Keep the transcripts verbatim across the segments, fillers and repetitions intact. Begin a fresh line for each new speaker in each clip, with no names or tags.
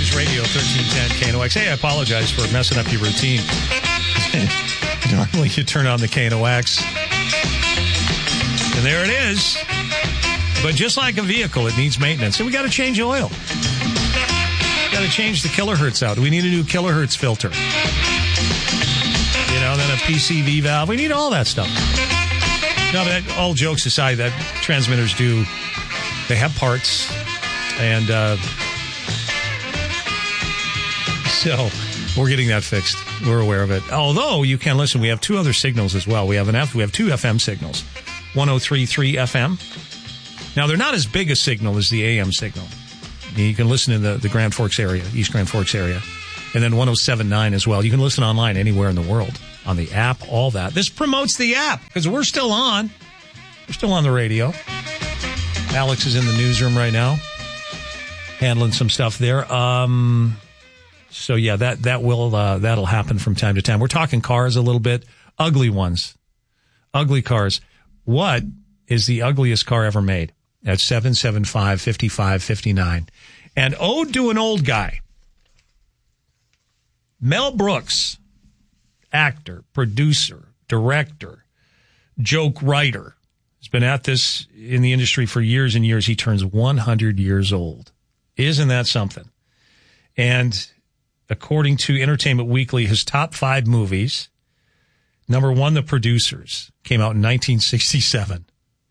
News Radio thirteen ten K N O X. Hey, I apologize for messing up your routine. Normally you turn on the K N O X. And there it is. But just like a vehicle, it needs maintenance. So we got to change oil. Got to change the kilohertz out. We need a new kilohertz filter. You know, then a P C V valve. We need all that stuff. No, but all jokes aside, that transmitters do, they have parts. And uh, so we're getting that fixed. We're aware of it. Although you can listen, we have two other signals as well. We have an F, we have two F M signals. one oh three point three F M. Now, they're not as big a signal as the A M signal. You can listen in the, the Grand Forks area, East Grand Forks area. And then one oh seven point nine as well. You can listen online anywhere in the world, on the app, all that. This promotes the app because we're still on. We're still on the radio. Alex is in the newsroom right now, handling some stuff there. Um, so, yeah, that, that will, uh, that'll happen from time to time. We're talking cars a little bit. Ugly ones. Ugly cars. What is the ugliest car ever made? At seven seven five, five five five nine. And ode to an old guy. Mel Brooks, actor, producer, director, joke writer, has been at this in the industry for years and years. He turns one hundred years old. Isn't that something? And according to Entertainment Weekly, his top five movies, number one, The Producers, came out in nineteen sixty-seven.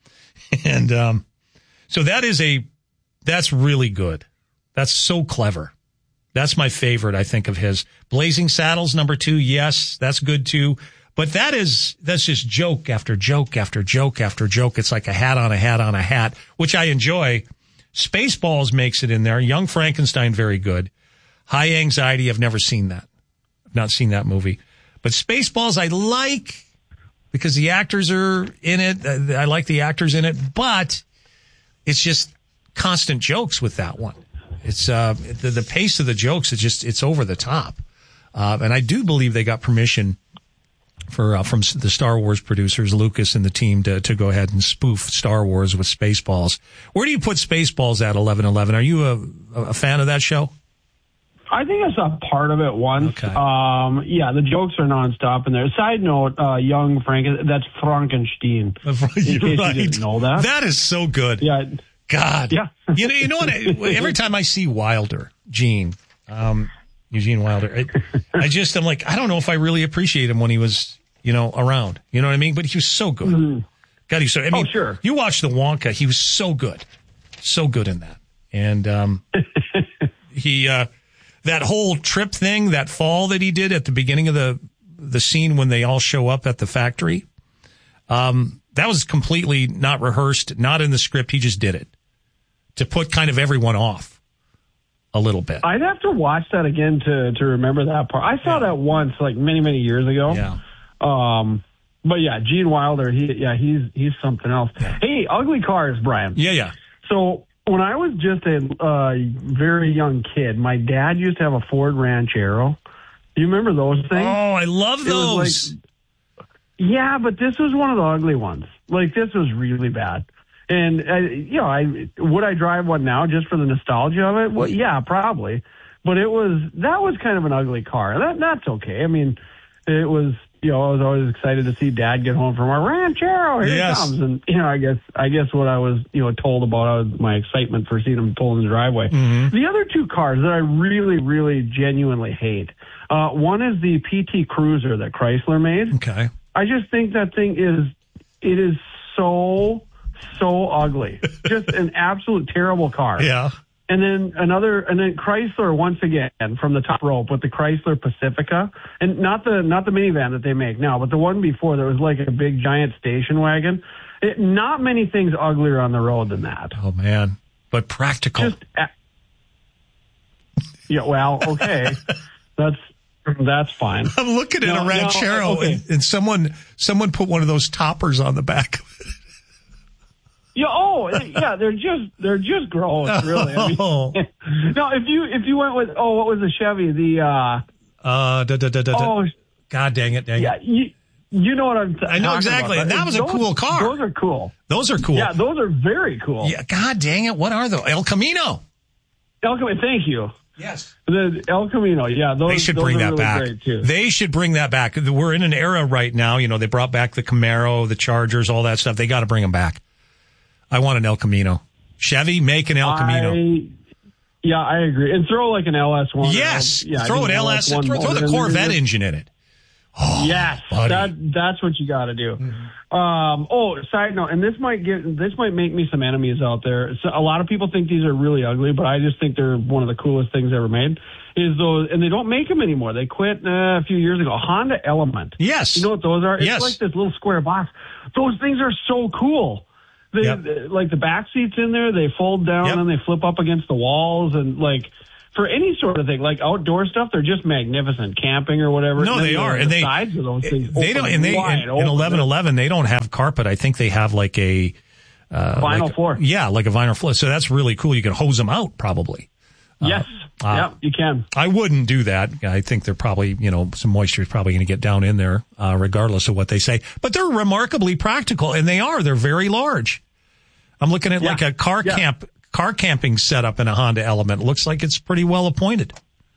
And um, so that is a, that's really good. That's so clever. That's my favorite, I think, of his. Blazing Saddles, number two, yes, that's good too. But that is, that's just joke after joke after joke after joke. It's like a hat on a hat on a hat, which I enjoy. Spaceballs makes it in there. Young Frankenstein, very good. High Anxiety, I've never seen that. I've not seen that movie. But Spaceballs I like because the actors are in it. I like the actors in it, but it's just constant jokes with that one. It's, uh, the, the pace of the jokes is just, it's over the top. Uh, and I do believe they got permission for, uh, from the Star Wars producers, Lucas and the team, to, to go ahead and spoof Star Wars with Spaceballs. Where do you put Spaceballs at eleven eleven? Are you a, a fan of that show?
I think I saw part of it once. Okay. Um, yeah, the jokes are nonstop in there. Side note, uh, young Frank, that's Frankenstein. In case right. you didn't know that.
That is so good.
Yeah.
God.
Yeah.
you know, you know what? Every time I see Wilder, Gene, um, Eugene Wilder, I, I just, I'm like, I don't know if I really appreciate him when he was, you know, around. You know what I mean? But he was so good. Mm-hmm. God, he's so, I mean,
oh, sure.
You watch the Wonka, he was so good. So good in that. And, um, he, uh, that whole trip thing, that fall that he did at the beginning of the, the scene when they all show up at the factory, um, that was completely not rehearsed, not in the script. He just did it to put kind of everyone off a little bit.
I'd have to watch that again to, to remember that part. I saw yeah. that once, like many, many years ago.
Yeah.
Um, but yeah, Gene Wilder, he, yeah, he's, he's something else. Yeah. Hey, ugly cars, Brian.
Yeah, yeah.
So when I was just a uh, very young kid, my dad used to have a Ford Ranchero. Do you remember those things?
Oh, I love those.
Yeah, but this was one of the ugly ones. Like, this was really bad. And, uh, you know, I would I drive one now just for the nostalgia of it? Well, yeah, probably. But it was, that was kind of an ugly car. That That's okay. I mean, it was, you know, I was always excited to see Dad get home from our Ranchero. Here
yes.
he comes. And, you know, I guess, I guess what I was, you know, told about was my excitement for seeing him pull in the driveway.
Mm-hmm.
The other two cars that I really, really genuinely hate, uh, one is the P T Cruiser that Chrysler made.
Okay.
I just think that thing is, it is so, so ugly. Just an absolute terrible car.
Yeah.
And then another, and then Chrysler once again from the top rope with the Chrysler Pacifica, and not the not the minivan that they make now, but the one before that was like a big giant station wagon. It, not many things uglier on the road than that.
Oh man, but practical.
Just, uh, yeah. Well, okay, that's. That's fine.
I'm looking at
no,
a Ranchero,
no, okay.
and, and someone someone put one of those toppers on the back of it.
Yeah. Oh, yeah. They're just they're just gross, really. I mean,
oh.
No, if you if you went with oh, what was the Chevy? The uh,
uh, da, da, da, da,
oh,
God dang it, dang
yeah,
it.
You, you know what I'm t-
I know exactly,
about.
and that was
those,
a cool car.
Those are cool.
Those are cool.
Yeah, those are very cool.
Yeah. God dang it, what are those? El Camino.
El Camino. Thank you.
Yes.
The El Camino, yeah. Those,
they should
those
bring
are
that
really
back.
Great too.
They should bring that back. We're in an era right now, you know, they brought back the Camaro, the Chargers, all that stuff. They got to bring them back. I want an El Camino. Chevy, make an El Camino.
I, yeah, I agree. And throw like an L S one.
Yes.
Yeah,
throw an L S, throw, throw the Corvette engine in it. Oh,
yes,
buddy.
that that's what you got to do. Mm-hmm. Um, oh, side note, and this might get this might make me some enemies out there. So a lot of people think these are really ugly, but I just think they're one of the coolest things ever made. Is those, and they don't make them anymore. They quit uh, a few years ago. Honda Element.
Yes,
you know what those are? It's
yes.
like this little square box. Those things are so cool. They
yep.
like the back seats in there. They fold down
yep.
and they flip up against the walls and like. For any sort of thing, like outdoor stuff, they're just magnificent. Camping or whatever.
No, they are,
the
and they
sides of those things
they don't. And they in, in eleven eleven they don't have carpet. I think they have like a uh,
vinyl
like,
floor.
Yeah, like a vinyl floor. So that's really cool. You can hose them out, probably.
Yes. Uh, yeah, uh, you can.
I wouldn't do that. I think they're probably, you know, some moisture is probably going to get down in there, uh, regardless of what they say. But they're remarkably practical, and they are. They're very large. I'm looking at yeah. like a car yeah. camp. Car camping setup in a Honda Element. Looks like it's pretty well appointed.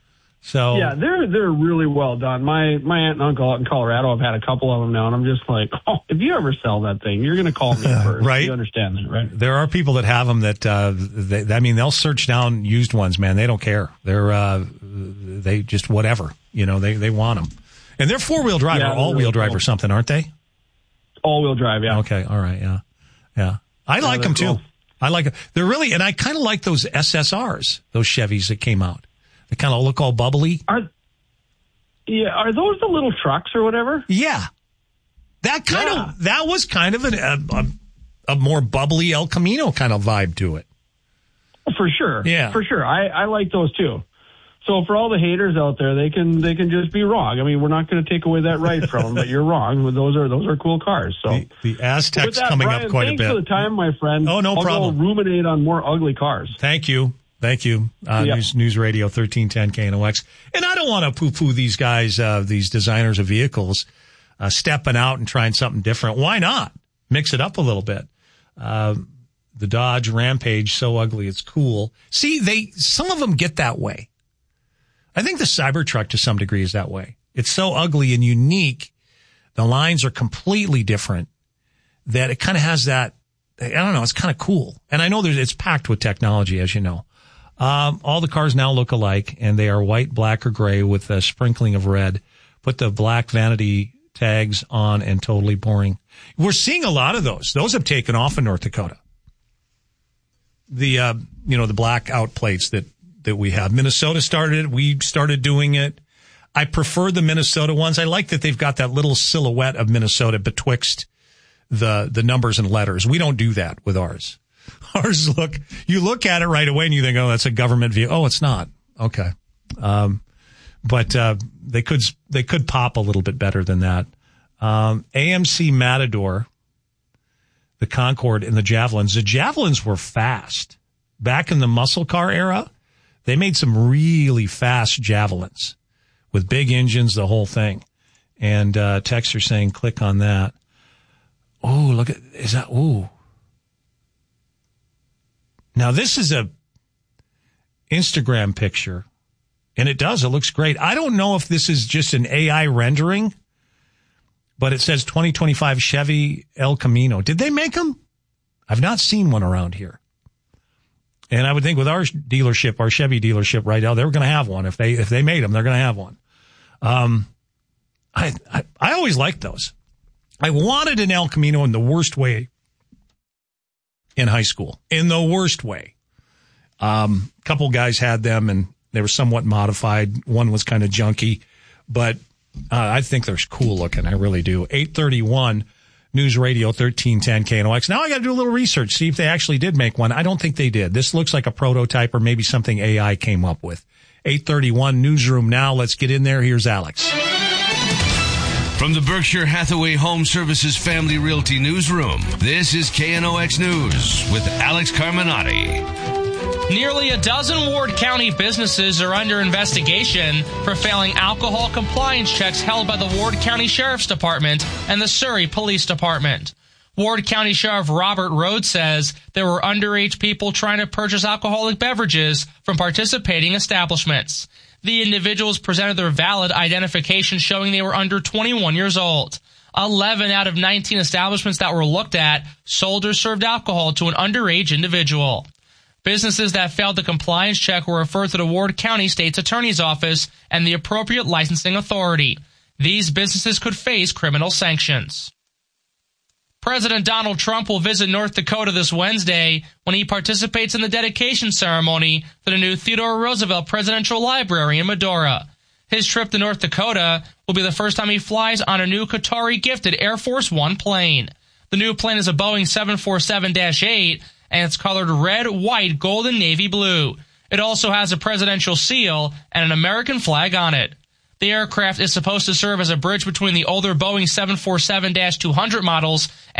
So
yeah, they're they're really well done. My my aunt and uncle out in Colorado have had a couple of them now, and I'm just like, oh, if you ever sell that thing, you're going to call me first.
Right?
You understand that, right?
There are people that have them that uh, they, I mean, they'll search down used ones, man. They don't care. They're uh, they just whatever, you know. They they want them, and they're four wheel drive
yeah,
or all wheel
really
drive
cool.
or something, aren't they?
All wheel drive, yeah.
Okay, all right, yeah, yeah. I
yeah,
like them
cool.
too. I like it. They're really, and I kind of like those S S Rs, those Chevys that came out. They kind of look all bubbly.
Are, yeah, are those the little trucks or whatever?
Yeah. That kind
yeah.
of, that was kind of an, a, a, a more bubbly El Camino kind of vibe to it.
For sure.
Yeah.
For sure. I, I like those too. So for all the haters out there, they can they can just be wrong. I mean, we're not going to take away that right from them, but you're wrong. Those are those are cool cars. So
the, the Aztek's
that,
coming
Brian,
up quite a
thanks
bit.
Thanks for the time, my friend.
Oh, no
I'll
problem.
Go ruminate on more ugly cars.
Thank you. Thank you. Uh,
yep.
News, News Radio thirteen ten K N O X. And I don't want to poo-poo these guys, uh, these designers of vehicles, uh, stepping out and trying something different. Why not? Mix it up a little bit. Uh, the Dodge Rampage, so ugly, it's cool. See, they, some of them get that way. I think the Cybertruck to some degree is that way. It's so ugly and unique. The lines are completely different that it kind of has that, I don't know, it's kind of cool. And I know there's, it's packed with technology, as you know. Um, all the cars now look alike, and they are white, black, or gray with a sprinkling of red. Put the black vanity tags on and totally boring. We're seeing a lot of those. Those have taken off in North Dakota. The, uh, you know, the blackout plates that, that we have. Minnesota started it. We started doing it. I prefer the Minnesota ones. I like that they've got that little silhouette of Minnesota betwixt the, the numbers and letters. We don't do that with ours. Ours look, you look at it right away and you think, oh, that's a government vehicle. Oh, it's not. Okay. Um, but, uh, they could, they could pop a little bit better than that. Um, A M C Matador, the Concorde and the Javelins. The Javelins were fast. Back in the muscle car era, they made some really fast Javelins with big engines, the whole thing. And, uh, texts are saying, click on that. Oh, look at, is that, ooh. Now this is a Instagram picture and it does, it looks great. I don't know if this is just an A I rendering, but it says twenty twenty-five Chevy El Camino. Did they make them? I've not seen one around here. And I would think with our dealership, our Chevy dealership right now, they were going to have one. If they, if they made them, they're going to have one. Um, I, I, I always liked those. I wanted an El Camino in the worst way in high school, in the worst way. Um, a couple guys had them and they were somewhat modified. One was kind of junky, but, uh, I think they're cool looking. I really do. eight thirty-one News Radio thirteen ten K N O X. Now I got to do a little research, see if they actually did make one. I don't think they did. This looks like a prototype or maybe something A I came up with. eight thirty-one Newsroom now. Let's get in there. Here's Alex.
From the Berkshire Hathaway Home Services Family Realty Newsroom, this is K N O X News with Alex Carminati.
Nearly a dozen Ward County businesses are under investigation for failing alcohol compliance checks held by the Ward County Sheriff's Department and the Surrey Police Department. Ward County Sheriff Robert Rhodes says there were underage people trying to purchase alcoholic beverages from participating establishments. The individuals presented their valid identification showing they were under twenty-one years old. eleven out of nineteen establishments that were looked at sold or served alcohol to an underage individual. Businesses that failed the compliance check were referred to the Ward County State's Attorney's Office and the appropriate licensing authority. These businesses could face criminal sanctions. President Donald Trump will visit North Dakota this Wednesday when he participates in the dedication ceremony for the new Theodore Roosevelt Presidential Library in Medora. His trip to North Dakota will be the first time he flies on a new Qatari-gifted Air Force One plane. The new plane is a Boeing seven forty-seven dash eight, and it's colored red, white, gold, and navy blue. It also has a presidential seal and an American flag on it. The aircraft is supposed to serve as a bridge between the older Boeing seven forty-seven dash two hundred models and